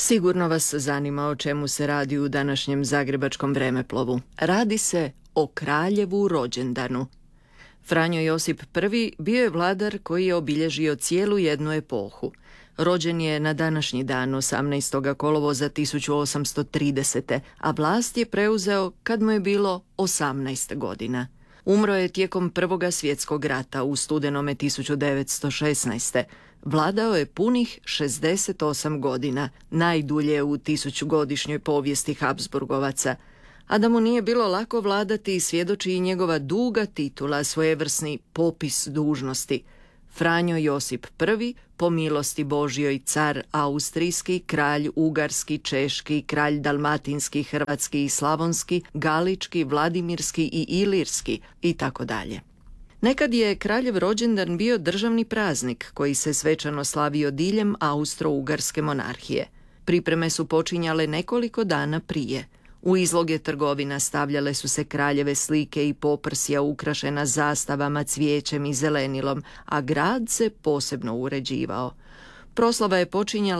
Sigurno vas zanima o čemu se radi u današnjem zagrebačkom vremeplovu. Radi se o kraljevu rođendanu. Franjo Josip I bio je vladar koji je obilježio cijelu jednu epohu. Rođen je na današnji dan 18. kolovoza 1830. a vlast je preuzeo kad mu je bilo 18 godina. Umro je tijekom Prvoga svjetskog rata u studenome 1916. Vladao je punih 68 godina, najdulje u 1000-godišnjoj povijesti Habsburgovaca. A da mu nije bilo lako vladati svjedoči i njegova duga titula, svojevrsni popis dužnosti. Franjo Josip I, po milosti Božjoj car austrijski, kralj ugarski, češki, kralj dalmatinski, hrvatski i slavonski, galički, vladimirski i ilirski itd. Nekad je kraljev rođendan bio državni praznik koji se svečano slavio diljem Austro-Ugarske monarhije. Pripreme su počinjale nekoliko dana prije. U izloge trgovina stavljale su se kraljeve slike i poprsja ukrašena zastavama, cvijećem i zelenilom, a grad se posebno uređivao. Proslava je počinjala